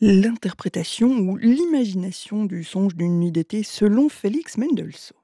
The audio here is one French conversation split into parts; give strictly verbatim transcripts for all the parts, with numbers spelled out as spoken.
L'interprétation ou l'imagination du songe d'une nuit d'été selon Félix Mendelssohn.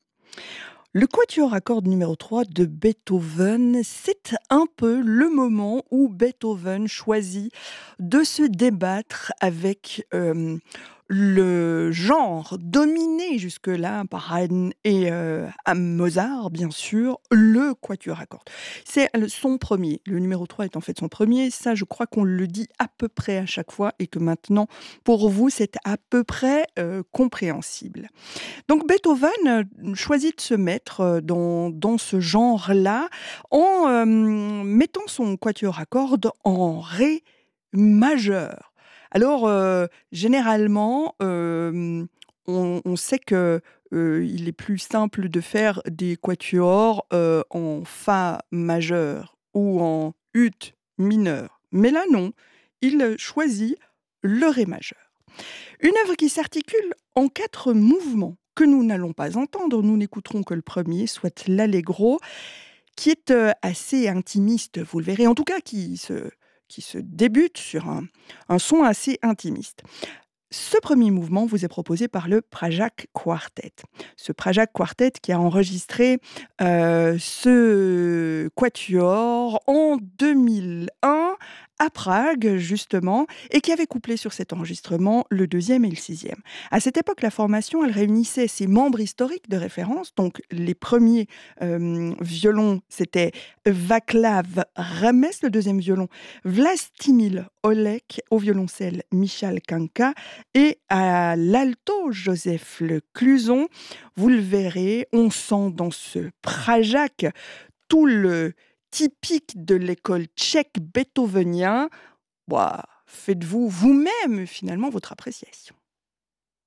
Le quatuor à cordes numéro trois de Beethoven, c'est un peu le moment où Beethoven choisit de se débattre avec, hem, le genre dominé jusque-là par Haydn et heu, à Mozart, bien sûr, le quatuor à cordes. C'est le son premier. Le numéro trois est en fait son premier. Ça, je crois qu'on le dit à peu près à chaque fois et que maintenant, pour vous, c'est à peu près, heu, compréhensible. Donc Beethoven, heu, choisit de se mettre, heu, dans dans ce genre-là en, hem, mettant son quatuor à cordes en ré majeur. Alors, heu, généralement, hem, on on sait que, heu, il est plus simple de faire des quatuors, heu, en fa majeur ou en ut mineur. Mais là non, il choisit le ré majeur. Une œuvre qui s'articule en quatre mouvements que nous n'allons pas entendre, nous n'écouterons que le premier, soit l'allegro, qui est, heu, assez intimiste, vous le verrez, en tout cas qui se qui se débute sur un un son assez intimiste. Ce premier mouvement vous est proposé par le Prajak Quartet. Ce Prajak Quartet qui a enregistré, heu, ce quatuor en deux mille un à Prague justement et qui avait couplé sur cet enregistrement le deuxième et le sixième. À cette époque, la formation, elle réunissait ses membres historiques de référence, donc les premiers hem, violons, c'était Václav Rames, le deuxième violon, Vlastimil Holek, au violoncelle Michal Kanka et à l'alto, Joseph Le Cluson. Vous le verrez, on sent dans ce Prajak tout le typique de l'école tchèque beethovenien. Bah, faites-vous vous-même finalement votre appréciation.